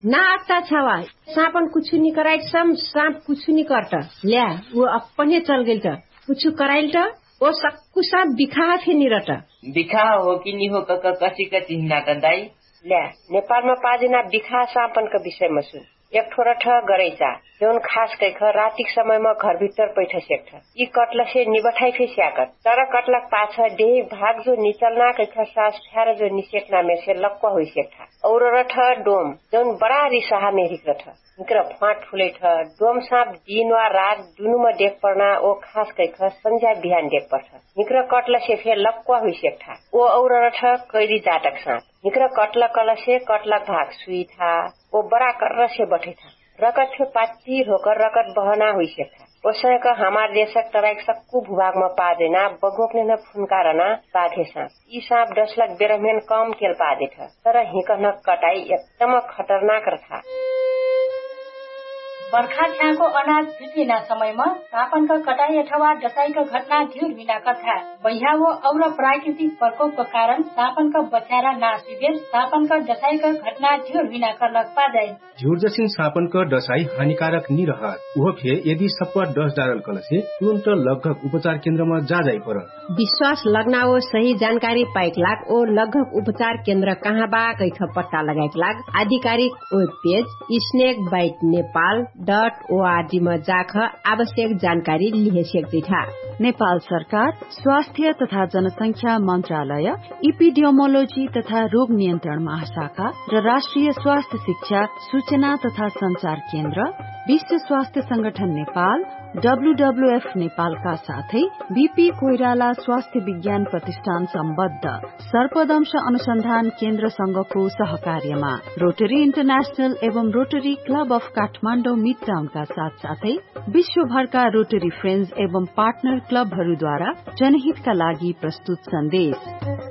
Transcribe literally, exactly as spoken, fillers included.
ना आता छवा सापन कुछ नहीं कराइट सम सांप कुछ नहीं करता ल्या वो अपने चल गेल त कुछ कराइल त वो सक्कु सांप बिखा थे नि रटा बिखा हो कि नि हो क कसी क चिन्ना त दाइ ल्या नेपालमा पाजिना बिखा सापनका विषयमा सुन एक ठोरा ठ गरेचा जोन खास कैख रातिक समयमा घर भित्र पैठ सेक्छ यी कटलसे निबठाइ फे स्याकत तर कटलक पाछ देह भाग जो निचलना कैख सास फ्यार जो निसेक्ना में से लक्वा होइ सेक्था और रठ डोम जोन बड़ा रिसाहा मेरिक रठ निकर फाट फुलै ठ डोम साप दिन वा रात दुनुमा देख पर्ना ओ खास कैख संझा बिहान देख पर्छ निकर कटलसे फे लक्वा होइ सेक्था ओ और रठ कैदी जाटक साप निकर कटल कलसे कटलक भाग सुई था वो बड़ा कर से बैठे था रकत थे पाची होकर रकत बहना हुई से था उसने का हमारे देशक तरह सक्कू भूभाग में पा देना बगोकने न फुनकारना पाधे सांप ई सांप दस लाख बेरहमेन कम केल पादे था तरह हिकन कटाई एकदम खतरनाक रहा बर्खा छ्याको अनाज फिटिना समयमा सापनका कटाई अथवा डसाईका घटना ढिर हुना कथा बह्यावो और प्राकृतिक प्रकोपका कारण सापनका बचारा नाश हुए सापनका डसाईका घटना ढिर हुना कर्नक पादै झुर जसिन सापनका डसाई हानिकारक नि रहत उहो फे यदि सप्पा डस डारल कलसे तुरन्त लगभग उपचार केन्द्रमा जा जाई पर विश्वास लगनाओ सही जानकारी पाइक लाग ओ लगभग उपचार केन्द्र कहाँ बा कैख पत्ता लगाइक लाग आधिकारिक web page snake bite Nepal dot ORG में जाख आवश्यक जानकारी लिहे सक्दै था नेपाल सरकार स्वास्थ्य तथा जनसंख्या मन्त्रालय इपिडियोमोलोजी तथा रोग नियन्त्रण महाशाखा र राष्ट्रिय स्वास्थ्य शिक्षा सूचना तथा संचार केन्द्र विश्व स्वास्थ्य संगठन नेपाल डब्ल्यूडब्ल्यूएफ नेपालका साथै बीपी कोइराला स्वास्थ्य विज्ञान प्रतिष्ठान सम्बद्ध सर्पदंश अनुसन्धान केन्द्र संघको सहकार्यमा रोटरी इन्टरनेशनल एवं rotary club of Kathmandu mid टाउनका साथ साथै विश्वभरका रोटरी फ्रेन्ड्स एवं पार्टनर क्लबहरूद्वारा जनहितका लागि प्रस्तुत सन्देश।